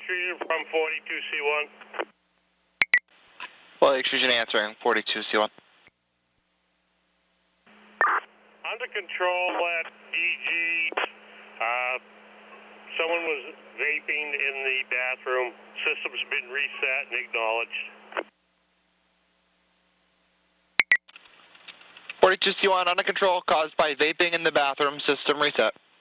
extrusion from 42C1. Well, extrusion answering, 42C1. Under control at DG. Someone was vaping in the bathroom. System's been reset and acknowledged. 42C1 under control caused by vaping in the bathroom. System reset.